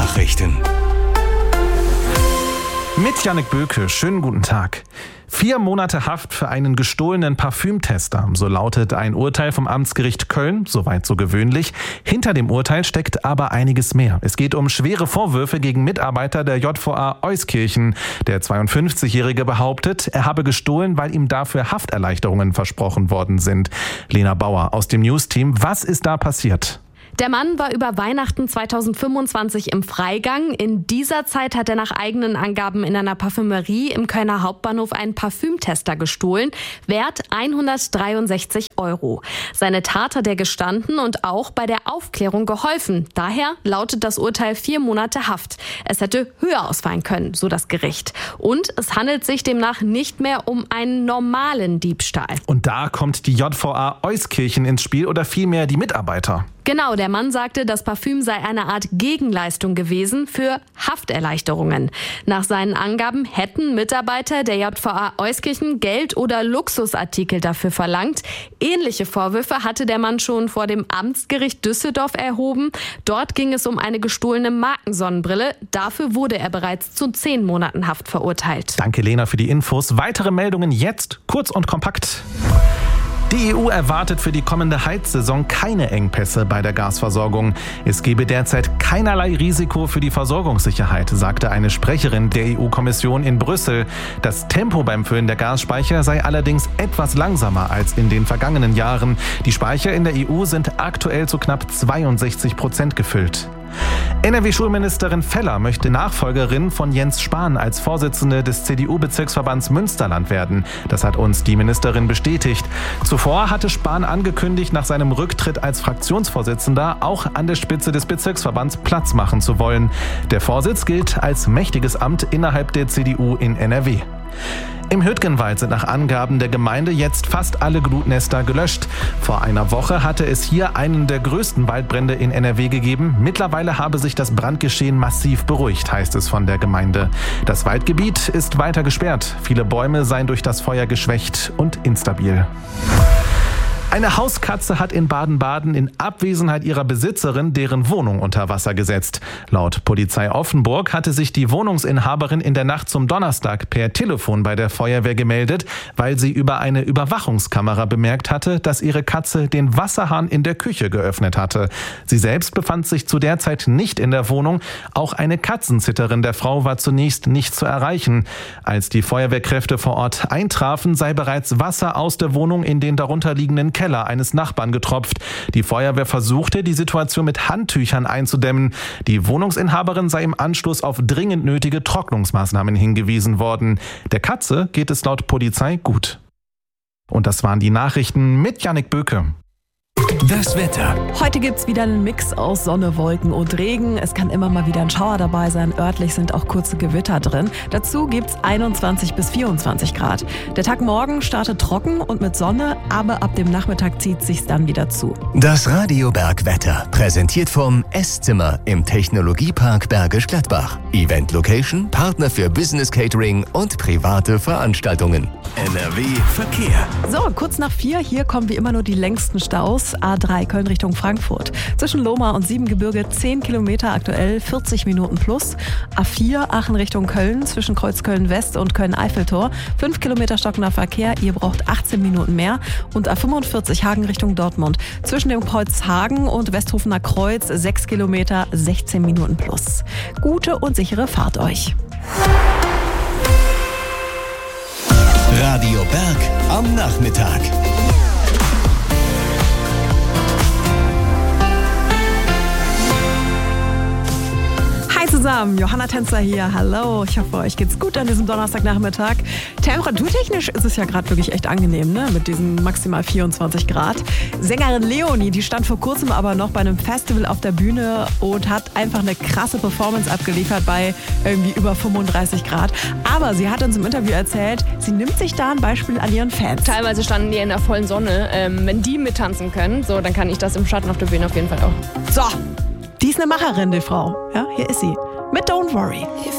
Nachrichten. Mit Jannik Böke, schönen guten Tag. 4 Monate Haft für einen gestohlenen Parfümtester, so lautet ein Urteil vom Amtsgericht Köln, soweit so gewöhnlich. Hinter dem Urteil steckt aber einiges mehr. Es geht um schwere Vorwürfe gegen Mitarbeiter der JVA Euskirchen. Der 52-Jährige behauptet, er habe gestohlen, weil ihm dafür Hafterleichterungen versprochen worden sind. Lena Bauer aus dem News-Team, was ist da passiert? Der Mann war über Weihnachten 2025 im Freigang. In dieser Zeit hat er nach eigenen Angaben in einer Parfümerie im Kölner Hauptbahnhof einen Parfümtester gestohlen, wert 163 €. Seine Tat hat er gestanden und auch bei der Aufklärung geholfen. Daher lautet das Urteil 4 Monate Haft. Es hätte höher ausfallen können, so das Gericht. Und es handelt sich demnach nicht mehr um einen normalen Diebstahl. Und da kommt die JVA Euskirchen ins Spiel oder vielmehr die Mitarbeiter. Genau, der Mann sagte, das Parfüm sei eine Art Gegenleistung gewesen für Hafterleichterungen. Nach seinen Angaben hätten Mitarbeiter der JVA Euskirchen Geld oder Luxusartikel dafür verlangt. Ähnliche Vorwürfe hatte der Mann schon vor dem Amtsgericht Düsseldorf erhoben. Dort ging es um eine gestohlene Markensonnenbrille. Dafür wurde er bereits zu 10 Monaten Haft verurteilt. Danke, Lena, für die Infos. Weitere Meldungen jetzt, kurz und kompakt. Die EU erwartet für die kommende Heizsaison keine Engpässe bei der Gasversorgung. Es gebe derzeit keinerlei Risiko für die Versorgungssicherheit, sagte eine Sprecherin der EU-Kommission in Brüssel. Das Tempo beim Füllen der Gasspeicher sei allerdings etwas langsamer als in den vergangenen Jahren. Die Speicher in der EU sind aktuell zu knapp 62% gefüllt. NRW-Schulministerin Feller möchte Nachfolgerin von Jens Spahn als Vorsitzende des CDU-Bezirksverbands Münsterland werden. Das hat uns die Ministerin bestätigt. Zuvor hatte Spahn angekündigt, nach seinem Rücktritt als Fraktionsvorsitzender auch an der Spitze des Bezirksverbands Platz machen zu wollen. Der Vorsitz gilt als mächtiges Amt innerhalb der CDU in NRW. Im Hüttgenwald sind nach Angaben der Gemeinde jetzt fast alle Glutnester gelöscht. Vor einer Woche hatte es hier einen der größten Waldbrände in NRW gegeben. Mittlerweile habe sich das Brandgeschehen massiv beruhigt, heißt es von der Gemeinde. Das Waldgebiet ist weiter gesperrt. Viele Bäume seien durch das Feuer geschwächt und instabil. Eine Hauskatze hat in Baden-Baden in Abwesenheit ihrer Besitzerin deren Wohnung unter Wasser gesetzt. Laut Polizei Offenburg hatte sich die Wohnungsinhaberin in der Nacht zum Donnerstag per Telefon bei der Feuerwehr gemeldet, weil sie über eine Überwachungskamera bemerkt hatte, dass ihre Katze den Wasserhahn in der Küche geöffnet hatte. Sie selbst befand sich zu der Zeit nicht in der Wohnung. Auch eine Katzenzitterin der Frau war zunächst nicht zu erreichen. Als die Feuerwehrkräfte vor Ort eintrafen, sei bereits Wasser aus der Wohnung in den darunterliegenden Keller eines Nachbarn getropft. Die Feuerwehr versuchte, die Situation mit Handtüchern einzudämmen. Die Wohnungsinhaberin sei im Anschluss auf dringend nötige Trocknungsmaßnahmen hingewiesen worden. Der Katze geht es laut Polizei gut. Und das waren die Nachrichten mit Jannik Böke. Das Wetter. Heute gibt's wieder einen Mix aus Sonne, Wolken und Regen. Es kann immer mal wieder ein Schauer dabei sein. Örtlich sind auch kurze Gewitter drin. Dazu gibt's 21 bis 24 Grad. Der Tag morgen startet trocken und mit Sonne, aber ab dem Nachmittag zieht sich's dann wieder zu. Das Radio Bergwetter, präsentiert vom Esszimmer im Technologiepark Bergisch Gladbach. Event Location, Partner für Business Catering und private Veranstaltungen. NRW Verkehr. So, kurz nach 4, hier kommen wie immer nur die längsten Staus. A3 Köln Richtung Frankfurt. Zwischen Lohmar und Siebengebirge 10 Kilometer, aktuell 40 Minuten plus. A4 Aachen Richtung Köln, zwischen Kreuzköln West und Köln-Eiffeltor 5 Kilometer stockender Verkehr, ihr braucht 18 Minuten mehr. Und A45 Hagen Richtung Dortmund. Zwischen dem Kreuz Hagen und Westhofener Kreuz 6 Kilometer, 16 Minuten plus. Gute und sichere Fahrt euch. Radio Berg am Nachmittag. Zusammen, Johanna Tänzer hier, hallo, ich hoffe, euch geht's gut an diesem Donnerstagnachmittag. Temperaturtechnisch ist es ja gerade wirklich echt angenehm, ne? Mit diesen maximal 24 Grad. Sängerin Leonie, die stand vor kurzem aber noch bei einem Festival auf der Bühne und hat einfach eine krasse Performance abgeliefert bei irgendwie über 35 Grad. Aber sie hat uns im Interview erzählt, sie nimmt sich da ein Beispiel an ihren Fans. Teilweise standen die in der vollen Sonne. Wenn die mittanzen können, so, dann kann ich das im Schatten auf der Bühne auf jeden Fall auch. So, die ist eine Macherin, die Frau. Ja, hier ist sie. Mit Don't Worry.